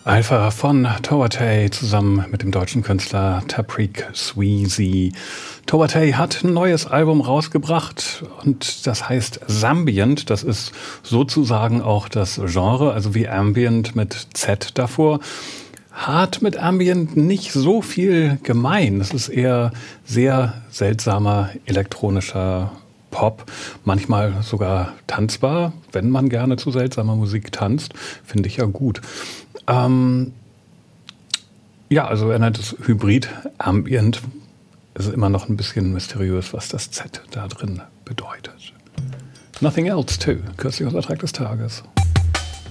Alpha von Towatay zusammen mit dem deutschen Künstler Tapreek Sweezy. Towatay hat ein neues Album rausgebracht und das heißt Zambient. Das ist sozusagen auch das Genre, also wie Ambient mit Z davor. Hat mit Ambient nicht so viel gemein. Es ist eher sehr seltsamer elektronischer Pop, manchmal sogar tanzbar, wenn man gerne zu seltsamer Musik tanzt, finde ich ja gut. Also er nennt es Hybrid Ambient. Es ist immer noch ein bisschen mysteriös, was das Z da drin bedeutet. Nothing Else too, kürzlich unser Track des Tages.